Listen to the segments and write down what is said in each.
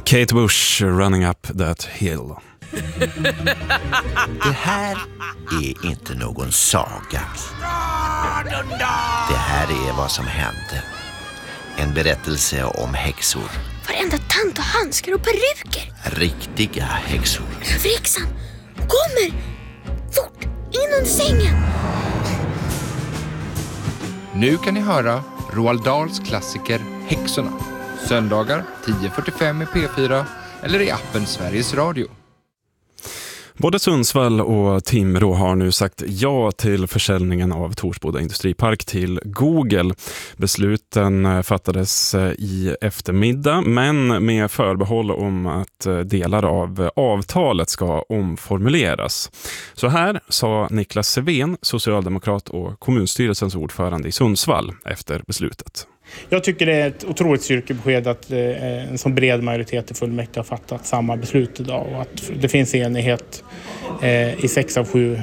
Kate Bush, Running Up That Hill. Det här är inte någon saga. Det här är vad som hände. En berättelse om häxor. Varenda tant och handskar och peruker. Riktiga häxor. Överhäxan kommer! Fort, in under sängen! Nu kan ni höra Roald Dahls klassiker Häxorna. Söndagar 10:45 i P4 eller i appen Sveriges Radio. Både Sundsvall och Timrå har nu sagt ja till försäljningen av Torsboda industripark till Google. Besluten fattades i eftermiddag, men med förbehåll om att delar av avtalet ska omformuleras. Så här sa Niklas Sevén, socialdemokrat och kommunstyrelsens ordförande i Sundsvall efter beslutet. Jag tycker det är ett otroligt styrkebesked att en sån bred majoritet i fullmäktige har fattat samma beslut idag och att det finns enighet i 6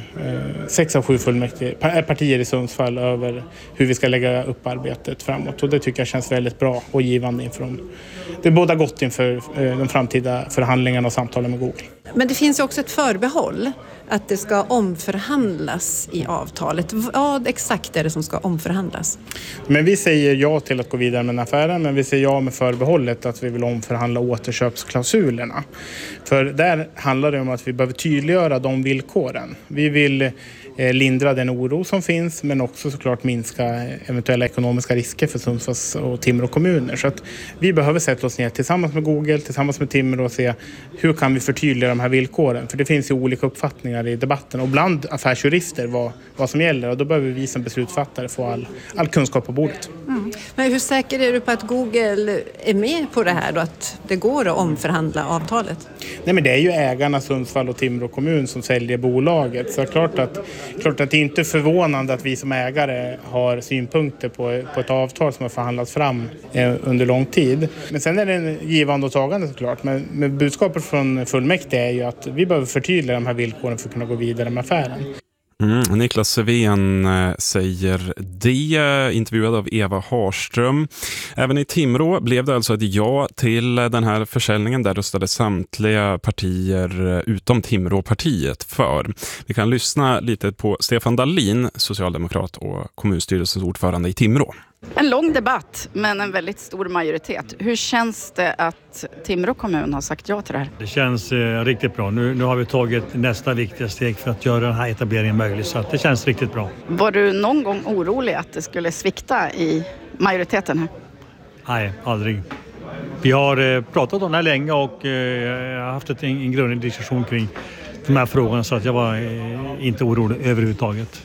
av 7 fullmäktige partier i Sundsvall över hur vi ska lägga upp arbetet framåt, och det tycker jag känns väldigt bra och givande inför det är båda gott inför de framtida förhandlingarna och samtalen med Google. Men det finns ju också ett förbehåll att det ska omförhandlas i avtalet. Vad exakt är det som ska omförhandlas? Men vi säger ja till att gå vidare med den affären, men vi säger ja med förbehållet att vi vill omförhandla återköpsklausulerna. För där handlar det om att vi behöver tydliggöra de villkoren. Vi vill lindra den oro som finns, men också såklart minska eventuella ekonomiska risker för Sundsvalls och Timrå kommuner. Så att vi behöver sätta oss ner tillsammans med Google, tillsammans med Timrå och se hur kan vi förtydliga de här villkoren. För det finns ju olika uppfattningar i debatten och bland affärsjurister vad som gäller, och då behöver vi som beslutsfattare få all kunskap på bordet. Mm. Men hur säker är du på att Google är med på det här då, att det går att omförhandla avtalet? Nej, men det är ju ägarna Sundsvall och Timrå kommun som säljer bolaget, så klart att det är inte förvånande att vi som ägare har synpunkter på ett avtal som har förhandlats fram under lång tid. Men sen är det en givande och tagande såklart. Men budskapet från fullmäktige är ju att vi behöver förtydliga de här villkoren för att kunna gå vidare med affären. Niklas Sevén säger det, intervjuad av Eva Harström. Även i Timrå blev det alltså ett ja till den här försäljningen. Där röstade samtliga partier utom Timråpartiet för. Vi kan lyssna lite på Stefan Dahlin, socialdemokrat och kommunstyrelsens ordförande i Timrå. En lång debatt, men en väldigt stor majoritet. Hur känns det att Timrå kommun har sagt ja till det här? Det känns riktigt bra. Nu har vi tagit nästa viktiga steg för att göra den här etableringen möjlig, så att det känns riktigt bra. Var du någon gång orolig att det skulle svikta i majoriteten här? Nej, aldrig. Vi har pratat om det här länge och jag har haft en grundlig diskussion kring de här frågorna, så att jag var inte orolig överhuvudtaget.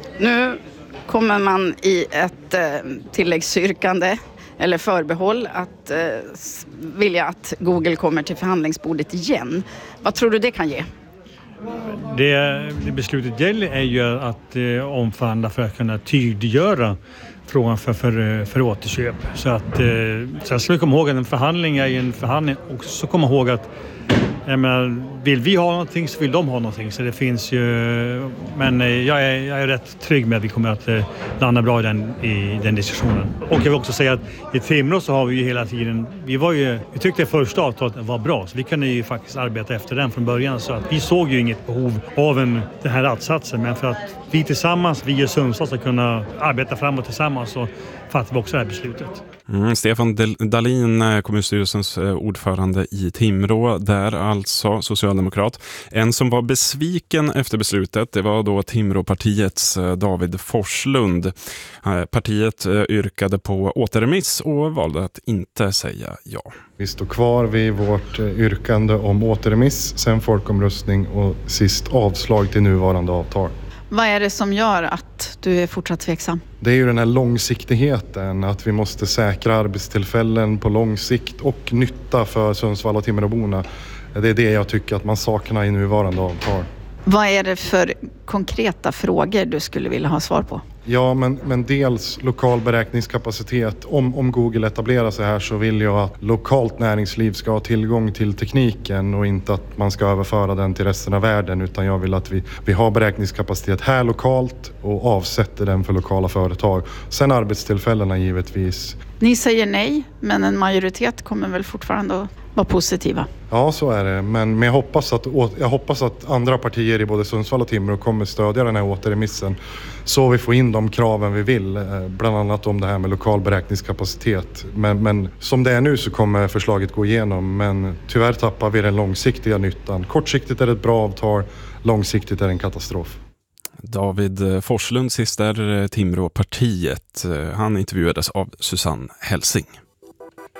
Nu kommer man i ett tilläggsyrkande eller förbehåll att vilja att Google kommer till förhandlingsbordet igen. Vad tror du det kan ge? Det beslutet gäller är ju att omförhandla för att kunna tydliggöra frågan för återköp. Så att sen ska vi komma ihåg att en förhandling är en förhandling, och så komma ihåg att vill vi ha någonting så vill de ha någonting. Så det finns ju, men jag är rätt trygg med att vi kommer att landa bra i den diskussionen. Och jag vill också säga att i Timrå så har vi ju hela tiden, vi tyckte det första avtalet var bra, så vi kunde ju faktiskt arbeta efter den från början, så att vi såg ju inget behov av den här attsatsen, men för att vi tillsammans, vi i Sundsvall, ska kunna arbeta framåt tillsammans, så fattar vi också det här beslutet. Stefan Dahlin, kommunstyrelsens ordförande i Timrå, där alltså socialdemokrat. En som var besviken efter beslutet, det var då Timråpartiets David Forslund. Partiet yrkade på återremiss och valde att inte säga ja. Vi står kvar vid vårt yrkande om återremiss, sen folkomröstning och sist avslag till nuvarande avtal. Vad är det som gör att du är fortsatt tveksam? Det är ju den här långsiktigheten, att vi måste säkra arbetstillfällen på lång sikt och nytta för Sundsvall och Timråborna. Det är det jag tycker att man saknar i nuvarande avtal. Vad är det för konkreta frågor du skulle vilja ha svar på? Ja, men dels lokal beräkningskapacitet. Om Google etablerar sig här så vill jag att lokalt näringsliv ska ha tillgång till tekniken och inte att man ska överföra den till resten av världen, utan jag vill att vi har beräkningskapacitet här lokalt och avsätter den för lokala företag. Sen arbetstillfällena givetvis. Ni säger nej, men en majoritet kommer väl fortfarande att vara positiva. Ja, så är det. Men jag hoppas att andra partier i både Sundsvall och Timrå kommer stödja den här återremissen så vi får in de kraven vi vill. Bland annat om det här med lokal beräkningskapacitet. Men som det är nu så kommer förslaget gå igenom. Men tyvärr tappar vi den långsiktiga nyttan. Kortsiktigt är det ett bra avtal, långsiktigt är det en katastrof. David Forslund, sist där Timråpartiet. Han intervjuades av Susanne Helsing.